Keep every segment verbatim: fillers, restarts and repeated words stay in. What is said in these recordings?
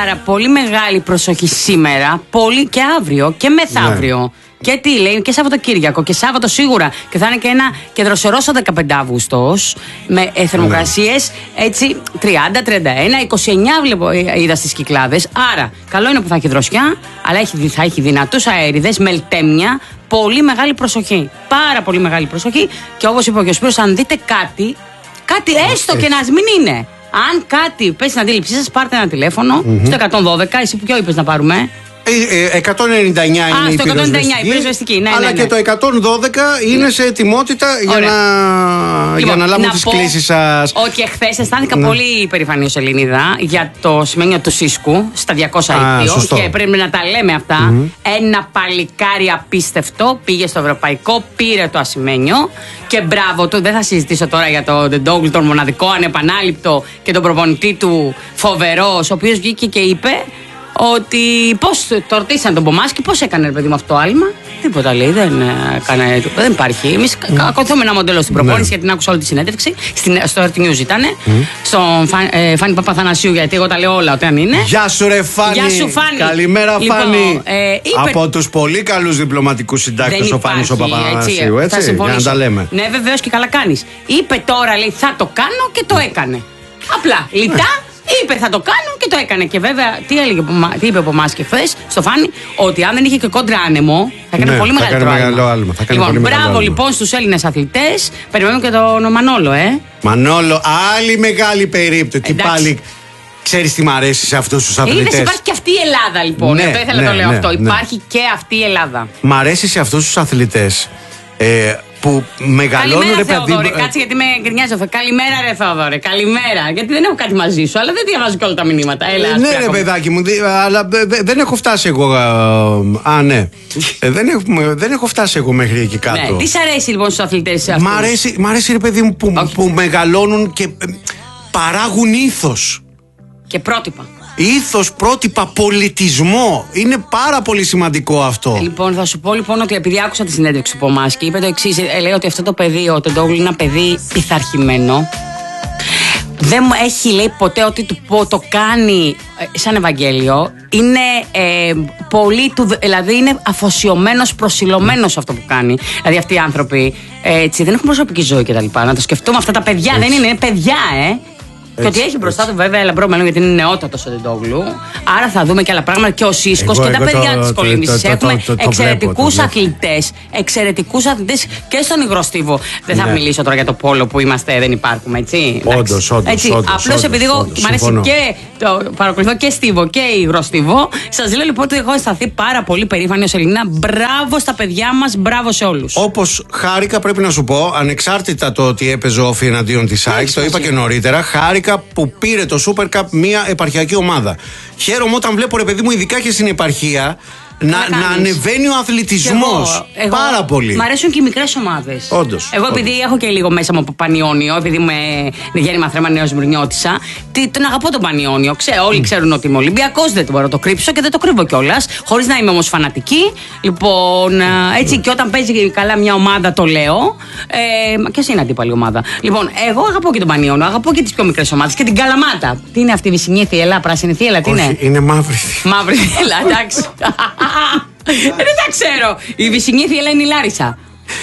πάρα πολύ μεγάλη προσοχή σήμερα, πολύ και αύριο και μεθαύριο. Ναι. Και τι λέει, και Σαββατοκύριακο και Σάββατο σίγουρα. Και θα είναι και ένα κεντροσερός ο δεκαπέντε Αυγούστος με ε, θερμοκρασίες έτσι τριάντα, τριάντα ένα, είκοσι εννιά βλέπω, είδα στις Κυκλάδες. Άρα, καλό είναι που θα έχει δροσιά, αλλά έχει, θα έχει δυνατούς αέριδες, μελτέμια. Πολύ μεγάλη προσοχή. Πάρα πολύ μεγάλη προσοχή. Και όπως είπε ο Σπύρος, αν δείτε κάτι, κάτι έστω και να μην είναι. Αν κάτι πέσει στην αντίληψή σας, πάρτε ένα τηλέφωνο mm-hmm. στο εκατόν δώδεκα. Εσύ ποιο είπες να πάρουμε? εκατόν ενενήντα εννιά Α, είναι στο η εκατόν ενενήντα εννιά, η πυροσβεστική. Ναι, αλλά ναι, ναι. και το εκατόν δώδεκα είναι ναι. σε ετοιμότητα για να, λοιπόν, για να λάβουν τις κλήσεις σας. Ότι εχθές αισθάνθηκα ναι. πολύ περηφανή ως Ελληνίδα για το σημαίνιο του Σίσκου στα διακόσια ήπιο και πρέπει να τα λέμε αυτά. Mm-hmm. Ένα παλικάρι απίστευτο πήγε στο ευρωπαϊκό, πήρε το ασημένιο και μπράβο του. Δεν θα συζητήσω τώρα για το Ντεντόγλου, τον μοναδικό, ανεπανάληπτο και τον προπονητή του φοβερό, ο οποίος βγήκε και είπε ότι πώς το ρωτήσαν τον Πομάσκι, πώς έκανε ρε παιδί με αυτό το άλμα. Τίποτα λέει, δεν έκανε. Δεν υπάρχει. Εμείς mm. ακολουθούμε ένα μοντέλο στην προπόνηση, mm. γιατί την άκουσα όλη τη συνέντευξη. Στην, στο Earth News ήταν. Mm. Στον ε, Φάνη Παπαθανασίου, γιατί εγώ τα λέω όλα όταν είναι. Γεια σου, ρε Φάνη. Γεια σου, Φάνη. Καλημέρα, λοιπόν, Φάνη. Ε, είπε... Από τους πολύ καλούς διπλωματικούς συντάκτες ο Φάνης ο Παπαθανασίου. Έτσι, έτσι, για να τα λέμε. Ναι, βεβαίως και καλά κάνεις. Είπε τώρα, λέει, θα το κάνω και το έκανε. Απλά, λιτά. Είπε θα το κάνω και το έκανε. Και βέβαια, τι, έλεγε, τι είπε από εμάς και χθες στο Φάνη, ότι αν δεν είχε και κόντρα άνεμο, θα έκανε ναι, πολύ μεγαλύτερο άλμα. άλμα. Θα λοιπόν, πολύ μπράβο άλμα. Λοιπόν στους Έλληνες αθλητές. Περιμένουμε και τον Μανόλο, ε. Μανόλο, άλλη μεγάλη περίπτωση. Τι πάλι. Ξέρεις τι μ' αρέσει σε αυτούς τους αθλητές. Είδες, υπάρχει και αυτή η Ελλάδα λοιπόν. Ναι, αυτό ήθελα να ναι, το λέω ναι, αυτό. Ναι. Υπάρχει και αυτή η Ελλάδα. Μ' αρέσει σε αυτούς τους αθλητές. Ε, που μεγαλώνουν. Καλημέρα, ρε παιδί. Θεοδόρε, κάτσε γιατί με γκρινιάζει αυτό. Καλημέρα, ρε Θεοδόρε, καλημέρα. Γιατί δεν έχω κάτι μαζί σου, αλλά δεν διαβάζω και όλα τα μηνύματα. Έλα, ναι, ρε παιδάκι μου, αλλά δεν έχω φτάσει εγώ. Α, ναι. δεν, έχω, δεν έχω φτάσει εγώ μέχρι εκεί κάτω. Ναι, τι σ' αρέσει λοιπόν στους αθλητές αυτούς? Μ' αρέσει, μ' αρέσει ρε παιδί μου, που, που μεγαλώνουν και παράγουν ήθος. Και πρότυπα. Ήθος, πρότυπα, πολιτισμό. Είναι πάρα πολύ σημαντικό αυτό. Λοιπόν, θα σου πω λοιπόν ότι επειδή άκουσα τη συνέντευξη του Πομάσκι, είπε το εξής. Λέει ότι αυτό το παιδί, ο Ντεντόγλου, είναι ένα παιδί πειθαρχημένο. Δεν μου έχει λέει ποτέ ότι του το κάνει ε, σαν Ευαγγέλιο. Είναι ε, πολύ του, δηλαδή είναι αφοσιωμένος, προσιλωμένος αυτό που κάνει. Δηλαδή αυτοί οι άνθρωποι ε, έτσι, δεν έχουν προσωπική ζωή κτλ. Να το σκεφτούμε αυτά τα παιδιά. Έτσι. Δεν είναι, είναι παιδιά, ε. Και ότι έχει μπροστά του βέβαια λαμπρό μέλλον, γιατί είναι νεότατος ο Ντεντόγλου. Άρα θα δούμε και άλλα πράγματα. Και ο Σίσκος και τα παιδιά της κολύμβησης. Έχουμε εξαιρετικούς αθλητές. Εξαιρετικούς αθλητές και στον υγροστίβο. Δεν θα μιλήσω τώρα για το πόλο που είμαστε, δεν υπάρχουμε, έτσι. Όντως, όντως. Απλώς επειδή εγώ μου αρέσει και το παρακολουθώ και στίβο και υγροστίβο, σας λέω λοιπόν ότι έχω αισθανθεί πάρα πολύ περήφανη ως Ελληνίδα. Μπράβο στα παιδιά μας, μπράβο σε όλους. Όπως χάρηκα, πρέπει να σου πω, ανεξάρτητα το ότι έπαιζε όφη εναντίον της ΑΕΚ, το είπα και νωρίτερα, χάρηκα που πήρε το Super Cup μια επαρχιακή ομάδα. Χαίρομαι όταν βλέπω ρε παιδί μου, ειδικά και στην επαρχία, να, να, να ανεβαίνει ο αθλητισμός. Εγώ, πάρα εγώ, πολύ. Μ' αρέσουν και οι μικρές ομάδες. Όντως. Εγώ επειδή όντως. έχω και λίγο μέσα μου από Πανιόνιο, επειδή είμαι γέννημα θρέμα Νέος Μυρνιώτισσα, τον αγαπώ τον Πανιόνιο. Ξέ, όλοι mm. ξέρουν ότι είμαι Ολυμπιακός, δεν το μπορώ να το κρύψω και δεν το κρύβω κιόλας. Χωρίς να είμαι όμως φανατική. Λοιπόν, έτσι mm. και όταν παίζει καλά μια ομάδα το λέω. Ε, και εσύ είναι αντίπαλη ομάδα. Λοιπόν, εγώ αγαπώ και τον Πανιόνιο, αγαπώ και τις πιο μικρές ομάδες και την Καλαμάτα. Τι είναι αυτή η Βυσσινή Θιέλα, Πράσινη Θιέλα, τι είναι? Είναι μαύρη. Μαύρη Θιέλα, εντάξει. Δεν τα ξέρω. Η Βυσσινή Θιέλα είναι η Λάρισα.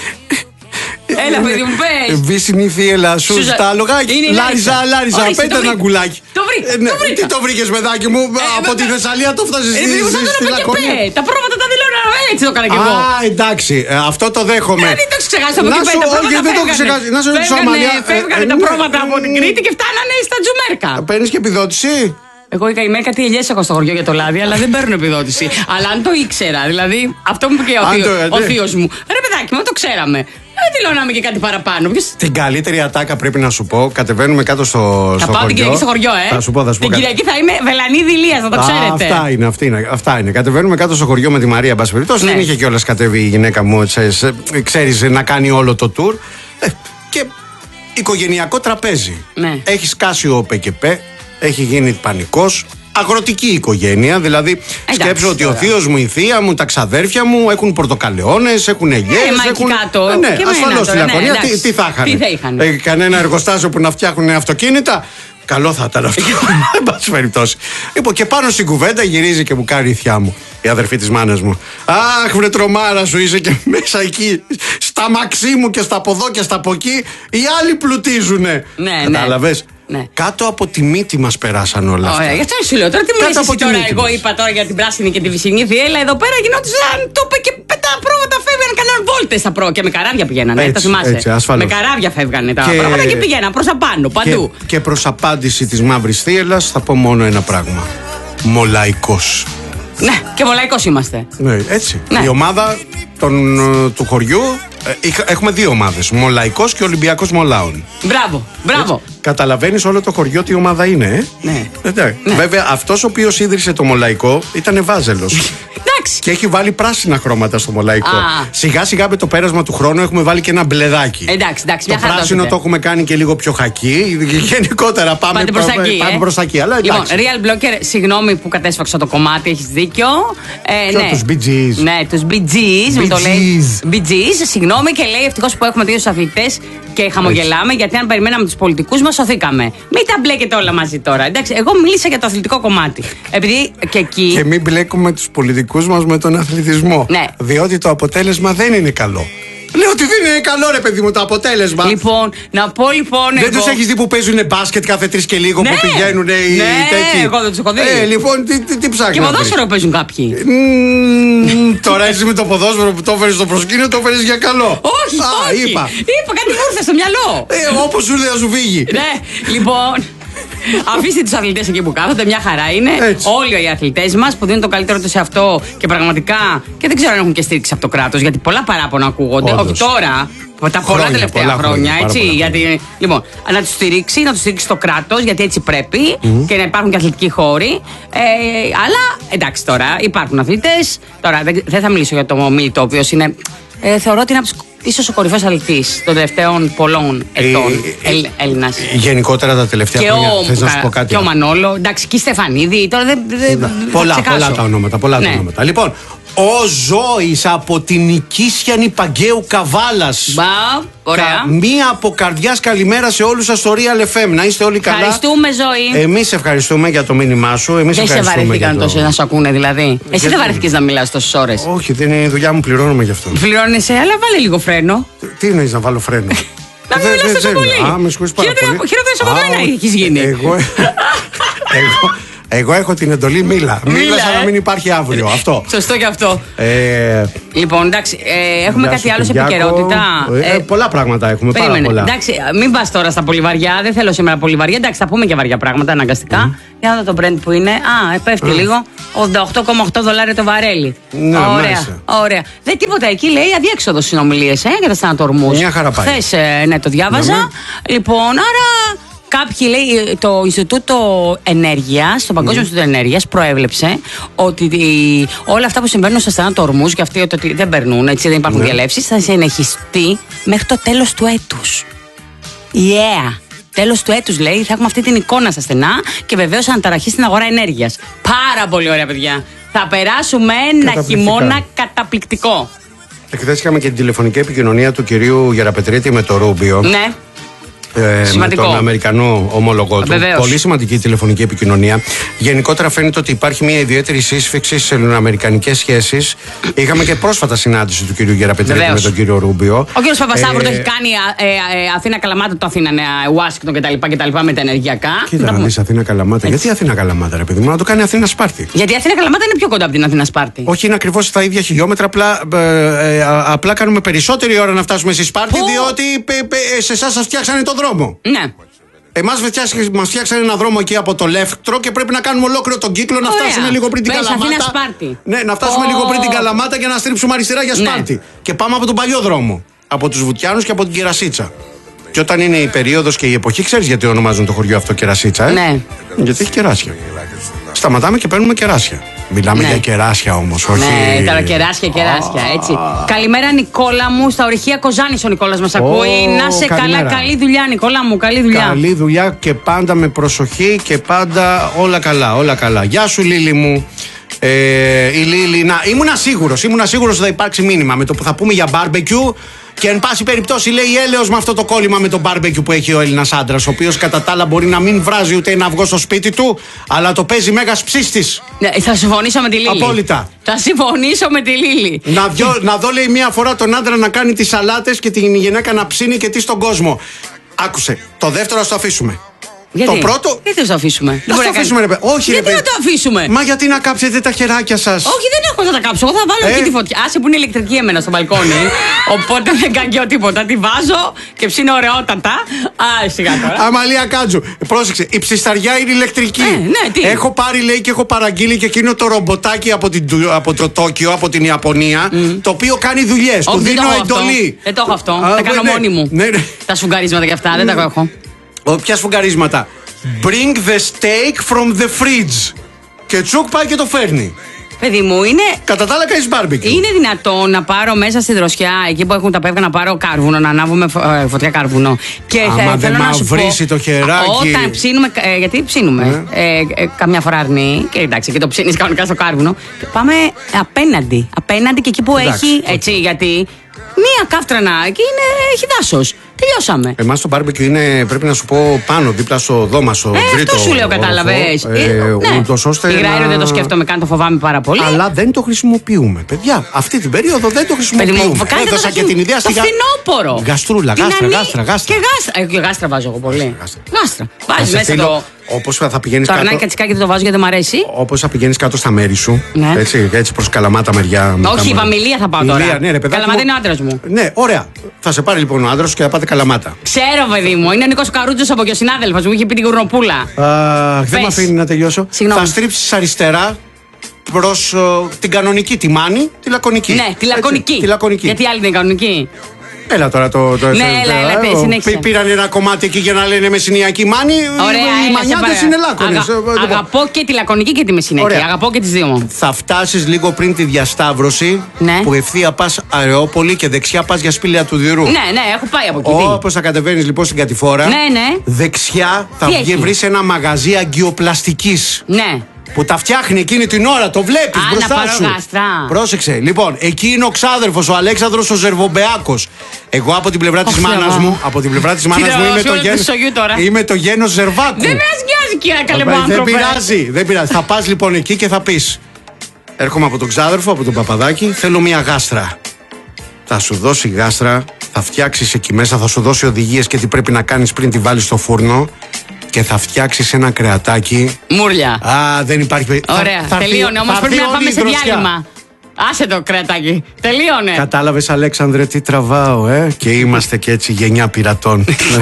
Έλα, παιδί μου, πες. Βυσσινή Θιέλα, σου στα λογάκι. Λάρισα, Λάρισα, πέτα ένα γκουλάκι. Το βρήκα. Τι το βρήκες, παιδάκι μου? Από τη Θεσσαλία το φτάσεις στη Λακωνία. Τα πρόβατα τα δηλώνω, έτσι το έκανα κι εγώ. Α, εντάξει, αυτό το δέχομαι. Δεν το έχεις ξεχάσει από την πέντε. Δεν το έχω ξεχάσει. Να σου ρωτήσω, Αμαλία. Φεύγανε τα πρόβατα από την Κρήτη και φτάνανε στα Τζουμέρκα. Παίρνεις και επιδότηση? Εγώ η καημένη κάτι ελιές έχω στο χωριό για το λάδι, αλλά δεν παίρνω επιδότηση. Αλλά αν το ήξερα, δηλαδή αυτό μου είπε και ο θείος μου. Ρε παιδάκι μου, το ξέραμε. Δεν δηλώναμε και κάτι παραπάνω. Την καλύτερη ατάκα πρέπει να σου πω. Κατεβαίνουμε κάτω στο, θα στο πάω χωριό. την Κυριακή στο χωριό, ε. Θα σου πω, θα σου πω. Την Κυριακή θα είμαι Βελανίδη Ηλίας, να το ξέρετε. Α, αυτά είναι, αυτή είναι, αυτά είναι. Κατεβαίνουμε κάτω στο χωριό με τη Μαρία, εν πάση περιπτώσει. Ναι. Δεν είχε κιόλας κατέβει η γυναίκα μου, ξέρεις, να κάνει όλο το tour. Ε, και οικογενειακό τραπέζι. Ναι. Έχει σκάσει ο ΠΚΠ, έχει γίνει πανικός. αγροτική οικογένεια. Δηλαδή, σκέψω ότι τώρα. Ο θείος μου, η θεία μου, τα ξαδέρφια μου έχουν πορτοκαλαιώνες, έχουν ελιές. Ε, έχουν... κάτω. Ε, ναι, ασφαλώς στη Λακωνία. Ναι, τι, τι θα είχαν. Ε, κανένα εργοστάσιο που να φτιάχνουν αυτοκίνητα. Καλό θα ήταν αυτό. Εν πάση περιπτώσει. Λοιπόν, και πάνω στην κουβέντα γυρίζει και μου κάνει η θιά μου, η αδερφή της μάνας μου. Αχ, βρε τρομάρα σου, είσαι και μέσα εκεί. Στα μαξί μου και στα από εδώ και στα από εκεί. Οι άλλοι πλουτίζουνε. Ναι, κατάλαβες. Ναι. Κάτω από τη μύτη μας περάσαν όλα αυτά. Ωραία, γι' αυτό σου λέω. Τώρα τι μου λες τώρα, εγώ μας. Είπα τώρα για την πράσινη και τη βυσσινή διέλα. Εδώ πέρα γινόντουσαν, το είπε και τα πρόβατα φεύγανε, κάναν βόλτες στα προ. Και με καράβια πηγαίνανε, έτσι, τα θυμάσαι. Έτσι, με καράβια φεύγανε τα και... πρόβατα και πηγαίναν προς απάνω, παντού. Και, και προς απάντηση της μαύρης θύελλας θα πω μόνο ένα πράγμα. Μολαϊκός. Ναι, και μολαϊκός είμαστε. Ναι, έτσι. Ναι. Η ομάδα των, του χωριού. Έχουμε δύο ομάδες. Μολαϊκός και Ολυμπιακός Μολάων. Μπράβο, μπράβο. Καταλαβαίνεις όλο το χωριό τι ομάδα είναι, ε? Ναι. ναι. Βέβαια, αυτός ο οποίος ίδρυσε το Μολαϊκό ήταν Βάζελος. Και έχει βάλει πράσινα χρώματα στο Μολαϊκό. Σιγά σιγά με το πέρασμα του χρόνου έχουμε βάλει και ένα μπλεδάκι. Εντάξει, εντάξει, το πράσινο το, το έχουμε κάνει και λίγο πιο χακί. Γενικότερα πάμε προς τα εκεί. Πάμε ε? προς τα εκεί. Αλλά λοιπόν, Real Blocker, συγγνώμη που κατέσφαξα το κομμάτι, έχεις δίκιο. Ε, ναι. Τους Bee Gees. Ναι, τους Bee Gees. Μου το λέει. Bee Gees, συγγνώμη, και λέει ευτυχώς που έχουμε δύο αθλητές και χαμογελάμε, γιατί αν περιμέναμε τους πολιτικούς μας σωθήκαμε. Μην τα μπλέκετε όλα μαζί τώρα. Εντάξει, εγώ μίλησα για το αθλητικό κομμάτι. Επειδή και εκεί. Και μην μπλέκουμε τους πολιτικούς μας με τον αθλητισμό. Ναι. Διότι το αποτέλεσμα δεν είναι καλό. Λέω ότι δεν είναι καλό, ρε παιδί μου, το αποτέλεσμα. Λοιπόν, να πω λοιπόν. Δεν εγώ... τους έχεις δει που παίζουν μπάσκετ κάθε τρεις και λίγο, ναι, που πηγαίνουν οι ναι, τέτοιοι. Εγώ δεν τους έχω δει. Ε, λοιπόν, τι, τι, τι ψάχνεις. Και ποδόσφαιρο παίζουν κάποιοι. Mm, τώρα εσύ με το ποδόσφαιρο που το έφερες στο προσκήνιο, το έφερες για καλό. Όχι, Α, όχι. Είπα. Είπα κάτι μου ήρθε στο μυαλό. Ε, όπως σου ήρθε να σου φύγει. Ναι, λοιπόν. Αφήστε τους αθλητές εκεί που κάθονται, μια χαρά είναι. Έτσι. Όλοι οι αθλητές μας που δίνουν το καλύτερο τους σε αυτό και πραγματικά. Και δεν ξέρω αν έχουν και στήριξη από το κράτος, γιατί πολλά παράπονα ακούγονται. Όντως. Όχι τώρα, τα πολλά χρόνια, τελευταία πολλά χρόνια. χρόνια έτσι, πολλά γιατί, χρόνια. Λοιπόν, να τους στηρίξει, να τους στηρίξει το κράτος, γιατί έτσι πρέπει mm-hmm. και να υπάρχουν και αθλητικοί χώροι. Ε, αλλά εντάξει τώρα, υπάρχουν αθλητές. Τώρα δεν, δεν θα μιλήσω για το Μίλτο, ο οποίος είναι. Ε, θεωρώ ότι είναι από τους ίσως ο κορυφαίος αθλητής των τελευταίων πολλών ετών ε, ε, Έλληνας. Γενικότερα τα τελευταία και χρόνια. Ο, θες να σου πω κάτι. Και ο Μανόλο, εντάξει, και η Στεφανίδη. Τώρα δεν. Δε, δε, πολλά, πολλά τα ονόματα. Πολλά ναι. τα ονόματα. Λοιπόν, ο Ζώης από την Νικήσιανη Παγκαίου Καβάλας. Μπα, ωραία. Κα, μία από καρδιάς καλημέρα σε όλους σας στο Real εφ εμ. Να είστε όλοι καλά. Ευχαριστούμε, Ζωή. Εμείς ευχαριστούμε για το μήνυμά σου. Εμείς δεν σε βαρεθήκαν το... τόσο να σου ακούνε, δηλαδή. Εσύ γιατί... δεν βαρεθήκες να μιλάς τόσες ώρες. Όχι, δεν είναι η δουλειά μου, πληρώνουμε γι' αυτό. Πληρώνεσαι, αλλά βάλε λίγο φρένο. Τι εννοείς να βάλω φρένο. Να μην μιλάς τόσο πολύ. Α, με συγχωρείς πάρα πολύ. Χειρότερες από μένα έχεις γίνει. Εγώ. Εγώ έχω την εντολή μίλα. Μίλα σαν να μην υπάρχει αύριο. Αυτό. Σωστό και αυτό. Ε... Λοιπόν, εντάξει, ε, έχουμε κάτι άλλο σε επικαιρότητα. Ε, ε, πολλά πράγματα έχουμε. Περίμενε. Πάρα πολλά. Εντάξει, μην πας τώρα στα πολύ βαριά. Δεν θέλω σήμερα πολύ βαριά. Εντάξει, θα πούμε και βαριά πράγματα αναγκαστικά. Mm. Για να δω το brand που είναι. Α, πέφτει mm. λίγο. ογδόντα οκτώ κόμμα οκτώ δολάρια το βαρέλι. Ναι, ωραία, μέσα. ωραία. Δεν τίποτα εκεί λέει αδιέξοδο συνομιλίες ε, για τα στενατορμούς. Μια χαρά πάει. Χθες, ε, ναι, το διάβαζα. Ναι, ναι. Λοιπόν, άρα. Κάποιοι λέει, το Ινστιτούτο Ενέργειας, το Παγκόσμιο Ινστιτούτο mm. Ενέργειας προέβλεψε ότι η, όλα αυτά που συμβαίνουν στα στενά τορμούς και αυτοί ότι δεν περνούν, έτσι δεν υπάρχουν mm. διαλέψεις, θα συνεχιστεί μέχρι το τέλος του έτους. Yeah! Τέλος του έτους λέει, θα έχουμε αυτή την εικόνα στα στενά και βεβαίως αναταραχή στην αγορά ενέργειας. Πάρα πολύ ωραία, παιδιά. Θα περάσουμε ένα χειμώνα καταπληκτικό. Εχθές είχαμε και την τηλεφωνική επικοινωνία του κυρίου Γεραπετρίτη με το Ρούμπιο. Ναι. Ε, με τον Αμερικανό ομόλογό του. Βεβαίως. Πολύ σημαντική τηλεφωνική επικοινωνία. Γενικότερα φαίνεται ότι υπάρχει μια ιδιαίτερη σύσφυξη σε ελληνοαμερικανικές σχέσεις. Είχαμε και πρόσφατα συνάντηση του κυρίου Γεραπετρίτη με τον κύριο Ρούμπιο. Ο κύριος Παπασταύρου ε, το έχει κάνει ε, ε, Αθήνα Καλαμάτα, το Αθήνα Ουάσιγκτον κτλ. Με τα ενεργειακά. Κοίτα να δεις Αθήνα Καλαμάτα. Γιατί Αθήνα Καλαμάτα, ρε παιδί μου, να το κάνει Αθήνα Σπάρτη. Γιατί Αθήνα Καλαμάτα είναι πιο κοντά από την Αθήνα Σπάρτη. Όχι, είναι ακριβώς τα ίδια χιλιόμετρα. Απλά, ε, ε, απλά κάνουμε περισσότερη ώρα να φτάσουμε στη Σπάρτη, Που? διότι ε, ε, σε εσάς σας φτιάξανε τον δρόμο. Ναι. Εμάς μας φτιάξανε ένα δρόμο εκεί από το Λεύκτρο και πρέπει να κάνουμε ολόκληρο τον κύκλο. Ωραία. Να φτάσουμε λίγο πριν την Πες, Καλαμάτα. Σπάρτη. Ναι, να φτάσουμε oh. λίγο πριν την Καλαμάτα και να στρίψουμε αριστερά για Σπάρτη. Ναι. Και πάμε από τον παλιό δρόμο. Από τους Βουτιάνους και από την Κερασίτσα. Και όταν είναι η περίοδος και η εποχή, ξέρεις γιατί ονομάζουν το χωριό αυτό Κερασίτσα, ε? Ναι. Γιατί έχει κεράσια. Σταματάμε και παίρνουμε κεράσια. Μιλάμε Ναι. για κεράσια όμως, όχι. Ναι, τώρα κεράσια, κεράσια, έτσι. Καλημέρα, Νικόλα μου. Στα ορυχεία Κοζάνης ο Νικόλας μας ακούει. Να σε καλημέρα. καλά, καλή δουλειά, Νικόλα μου, καλή δουλειά. Καλή δουλειά και πάντα με προσοχή και πάντα όλα καλά, όλα καλά. Γεια σου, Λίλη μου. Ε, η Λίλη, να, ήμουνα σίγουρος, ήμουνα σίγουρος ότι θα υπάρξει μήνυμα με το που θα πούμε για barbecue. Και εν πάση περιπτώσει λέει έλεος με αυτό το κόλλημα με το barbecue που έχει ο Έλληνας άντρας, ο οποίος κατά τα άλλα μπορεί να μην βράζει ούτε ένα αυγό στο σπίτι του, αλλά το παίζει μέγας ψίστης. Ναι, θα συμφωνήσω με τη Λίλη. Απόλυτα. Θα συμφωνήσω με τη Λίλη. Να, δυο, να δω λέει μία φορά τον άντρα να κάνει τις σαλάτες και την γυναίκα να ψήνει και τι στον κόσμο. Άκουσε, το δεύτερο ας το αφήσουμε. Γιατί? Το πρώτο. Γιατί θα το αφήσουμε. Να το αφήσουμε, ρε παιδί. Όχι, γιατί ρε να το αφήσουμε. Μα γιατί να κάψετε τα χεράκια σας. Όχι, δεν έχω να τα κάψω. Εγώ θα βάλω Ε. εκεί τη φωτιά. Άσε που είναι ηλεκτρική εμένα στο μπαλκόνι. Οπότε δεν κάνω τίποτα. Τη βάζω και ψήνω ωραιότατα. Α, σιγά τώρα. Αμαλία Κάτζου, πρόσεξε, η ψισταριά είναι ηλεκτρική. Ε, ναι, τι? Έχω πάρει, λέει, και έχω παραγγείλει και εκείνο το ρομποτάκι από, την, από το Τόκιο, από την Ιαπωνία, το οποίο κάνει δουλειές. Του Όχι, δεν το δίνω έχω αυτό. εντολή. Δεν το έχω αυτό. Α, Τα κάνω ναι, μόνη μου. Ναι, ναι. Τα σφουγγαρίσματα και αυτά δεν τα έχω. Ο, ποια σφουγγαρίσματα. Bring the steak from the fridge. Και τσουκ πάει και το φέρνει. Παιδί μου, είναι. Κατά τα άλλα κάνεις barbecue. Είναι δυνατόν να πάρω μέσα στη δροσιά, εκεί που έχουν τα πεύκα, να πάρω κάρβουνο, να ανάβουμε φω- ε, φωτιά κάρβουνο. Και Άμα θα, δεν θέλω να σου πω, μαυρίσει το χεράκι. Όταν ψήνουμε. Ε, γιατί ψήνουμε. Ε, ε, καμιά φορά αρνεί. Και εντάξει, και το ψήνει κανονικά στο κάρβουνο. Και πάμε απέναντι. Απέναντι και εκεί που Εντάξει, έχει. όχι. Έτσι, γιατί. Μία κάφτρανα εκεί είναι, έχει δάσος. Τελειώσαμε. Εμάς το barbecue είναι, πρέπει να σου πω, πάνω, δίπλα στο δώμα, στο Ε, τρίτο. αυτό σου λέω, όροφο. κατάλαβες. Ε, Ε, ναι. ούτως ώστε Υγραέριο να- δεν το σκέφτομαι καν, το φοβάμαι πάρα πολύ. Αλλά δεν το χρησιμοποιούμε. Παιδιά, αυτή την περίοδο δεν το Παιδί χρησιμοποιούμε. μου, κάντε Έδωσα το και στο- την ιδέα το στη γα- φθινόπωρο. Γαστρούλα, Την γάστρα, ανή- γάστρα, γάστρα. Και γάστρα. Ε, και γάστρα βάζω εγώ πολύ. Γάστρα. Γάστρα. Βάζει μέσα το. Όπως θα πηγαίνεις Το αρνάκι κάτω. κατσικάκι δεν το βάζω γιατί δεν μου αρέσει. Όπως θα πηγαίνεις κάτω στα μέρη σου. Ναι. Έτσι, έτσι προς Καλαμάτα μεριά. μετά Όχι, η με- Βαμιλία θα πάω Ηλία, τώρα. Ναι, ρε, παιδάκι Καλαμάτα μου. είναι ο άντρας μου. Ναι, ωραία. Θα σε πάρει λοιπόν ο άντρας σου και θα πάτε Καλαμάτα. Ξέρω, παιδί μου, είναι ο Νίκος Καρούτζος από και ο συνάδελφος μου, είχε πει την κουρνοπούλα. Α, δεν Πες. με αφήνει να τελειώσω. Συγγνώμη. Θα στρίψεις αριστερά προς ο, την κανονική, τη Μάνη, τη λακωνική. Ναι, τη λακωνική. Έτσι, τη λακωνική. Γιατί άλλη δεν είναι κανονική. Έλα τώρα το. το Ναι, το- έλα, το- έλα, ο- συνέχισε. πή- Πήραν ένα κομμάτι εκεί για να λένε Μεσσηνιακή Μάνη. Ωραία, Οι έλα, σε μανιάτες παρα- είναι λάκωνες. Αγα- Ε, λοιπόν. Αγαπώ και τη λακωνική και τη μεσηνιακή. Ωραία. Αγαπώ και τις δύο. Θα φτάσεις λίγο πριν τη διασταύρωση Ναι. που ευθεία πας Αρεόπολη και δεξιά πας για Σπήλαια του Δυρού. Ναι, ναι, έχω πάει από εκεί. τι? Όπως θα κατεβαίνεις λοιπόν στην κατηφόρα, Ναι, ναι. δεξιά θα Τι βγει, έχει? βρεις ένα μαγαζί αγκιοπλαστικής. Ναι. Που τα φτιάχνει εκείνη την ώρα, το βλέπεις Α, να μπροστά πάρω σου. γάστρα. Πρόσεξε. Λοιπόν, εκεί είναι ο ξάδερφος, ο Αλέξανδρος ο Ζερβομπεάκος. Εγώ από την πλευρά της Ω, μάνας Θεέ μου, μου. από την πλευρά της μάνας Κοίτα, μου είμαι σου το, λέω γένος, της Σογιού τώρα. είμαι το γένος Ζερβάκου. Δεν με νοιάζει, κύριε καλέ μου δεν άνθρωπε. πειράζει, δεν πειράζει. Θα πας λοιπόν εκεί και θα πεις: έρχομαι από τον ξάδερφο, από τον Παπαδάκη, θέλω μια γάστρα. Θα σου δώσει γάστρα, θα φτιάξεις εκεί μέσα, θα σου δώσει οδηγίες και τι πρέπει να κάνεις πριν τη βάλεις στο φούρνο και θα φτιάξεις ένα κρεατάκι. Μούρλια. Α, δεν υπάρχει περίπτωση. Ωραία, τελείωνε. Όμως πρέπει να πάμε σε διάλειμμα. Άσε το κρεατάκι. Τελείωνε. Κατάλαβες, Αλέξανδρε, τι τραβάω, ε? Και είμαστε και έτσι γενιά πειρατών.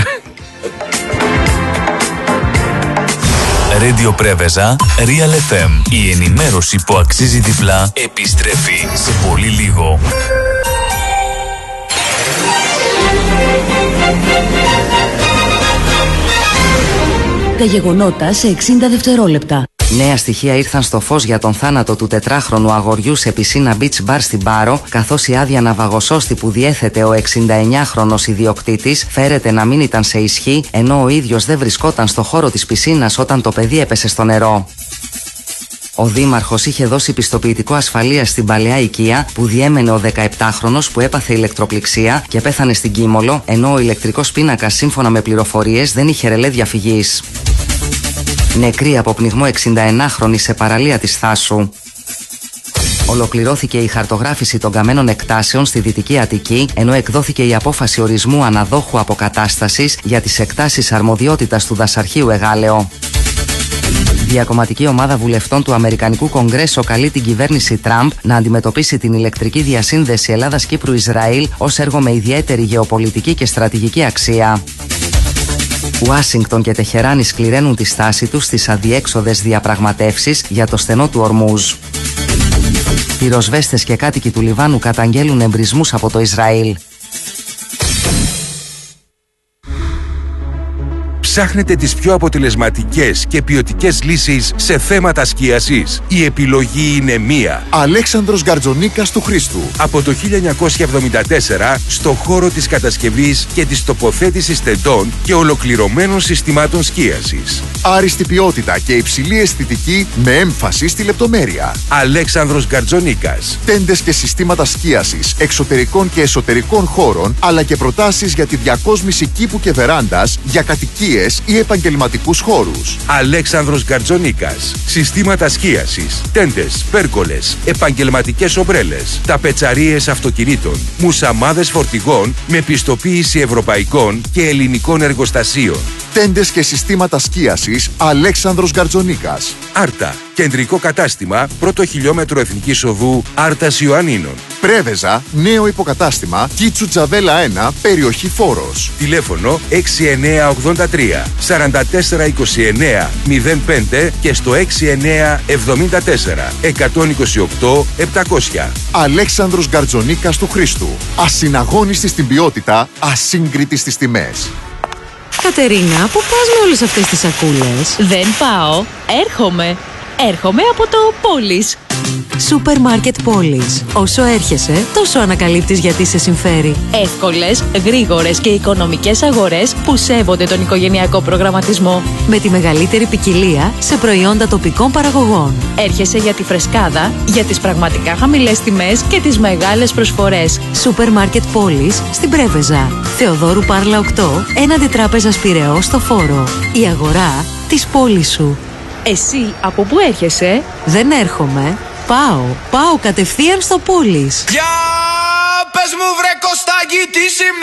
Radio Πρέβεζα, Real εφ εμ. Η ενημέρωση που αξίζει διπλά επιστρέφει σε πολύ λίγο. Τα γεγονότα σε εξήντα δευτερόλεπτα. Νέα στοιχεία ήρθαν στο φως για τον θάνατο του τετράχρονου αγοριού σε πισίνα beach bar στην Πάρο, καθώς η άδεια ναυαγοσώστη που διέθετε ο εξηνταεννιάχρονος ιδιοκτήτης φέρεται να μην ήταν σε ισχύ, ενώ ο ίδιος δεν βρισκόταν στο χώρο της πισίνας όταν το παιδί έπεσε στο νερό. Ο δήμαρχος είχε δώσει πιστοποιητικό ασφαλείας στην παλαιά οικία που διέμενε ο δεκαεπτάχρονος που έπαθε ηλεκτροπληξία και πέθανε στην Κίμολο, ενώ ο ηλεκτρικός πίνακας σύμφωνα με πληροφορίες δεν είχε ρελέ διαφυγής. Νεκρή από πνιγμό εξηνταεννάχρονη σε παραλία της Θάσου. Ολοκληρώθηκε η χαρτογράφηση των καμένων εκτάσεων στη Δυτική Αττική, ενώ εκδόθηκε η απόφαση ορισμού αναδόχου αποκατάστασης για τις εκτάσεις αρμοδιότητας του δασαρχείου Εγάλεο. Διακομματική ομάδα βουλευτών του Αμερικανικού Κογκρέσο καλεί την κυβέρνηση Τραμπ να αντιμετωπίσει την ηλεκτρική διασύνδεση Ελλάδας-Κύπρου-Ισραήλ ως έργο με ιδιαίτερη γεωπολιτική και στρατηγική αξία. Ουάσιγκτον και Τεχεράνη σκληραίνουν τη στάση τους στις αδιέξοδες διαπραγματεύσεις για το στενό του Ορμούζ. Πυροσβέστες και κάτοικοι του Λιβάνου καταγγέλουν εμπρισμούς από το Ισραήλ. Ψάχνετε τις πιο αποτελεσματικές και ποιοτικές λύσεις σε θέματα σκίασης? Η επιλογή είναι μία. Αλέξανδρος Γκαρτζονίκας του Χρήστου. Από το χίλια εννιακόσια εβδομήντα τέσσερα στο χώρο της κατασκευής και της τοποθέτησης τεντών και ολοκληρωμένων συστημάτων σκίασης. Άριστη ποιότητα και υψηλή αισθητική με έμφαση στη λεπτομέρεια. Αλέξανδρος Γκαρτζονίκας. Τέντες και συστήματα σκίασης εξωτερικών και εσωτερικών χώρων, αλλά και προτάσεις για τη διακόσμηση κήπου και βεράντας για κατοικίες ή επαγγελματικούς χώρους. Αλέξανδρος Γκαρτζονίκας. Συστήματα σκίασης, τέντες, πέρκολες, επαγγελματικές ομπρέλες, ταπετσαρίες αυτοκινήτων, μουσαμάδες φορτηγών με πιστοποίηση ευρωπαϊκών και ελληνικών εργοστασίων. Τέντες και συστήματα σκίασης Αλέξανδρος Γκαρτζονίκας. Άρτα. Κεντρικό κατάστημα, πρώτο χιλιόμετρο Εθνικής Οδού Άρτας Ιωαννίνων. Πρέβεζα, νέο υποκατάστημα, Κίτσου Τζαβέλα ένα, περιοχή Φόρος. Τηλέφωνο έξι εννιά ογδόντα τρία σαράντα τέσσερα είκοσι εννιά μηδέν πέντε και στο έξι εννιά εβδομήντα τέσσερα εκατόν είκοσι οκτώ επτακόσια. Αλέξανδρος Γκαρτζονίκας του Χρήστου. Ασυναγώνιστη στην ποιότητα, ασύγκριτη στις τιμές. Κατερίνα, πού πας με όλες αυτές τις σακούλες? Δεν πάω, έρχομαι. Έρχομαι από το Πόλης. Σούπερ Μάρκετ Πόλης. Όσο έρχεσαι, τόσο ανακαλύπτεις γιατί σε συμφέρει. Εύκολες, γρήγορες και οικονομικές αγορές που σέβονται τον οικογενειακό προγραμματισμό. Με τη μεγαλύτερη ποικιλία σε προϊόντα τοπικών παραγωγών. Έρχεσαι για τη φρεσκάδα, για τις πραγματικά χαμηλές τιμές και τις μεγάλες προσφορές. Σούπερ Μάρκετ Πόλης στην Πρέβεζα. Θεοδόρου Πάρλα οκτώ, έναντι Τράπεζας Πειραιώς στο Φόρο. Η αγορά της πόλης σου. Εσύ από πού έρχεσαι? Δεν έρχομαι. Πάω. Πάω κατευθείαν στο Πόλης. Για πες μου βρε Κωστάκη τι σημαίνει.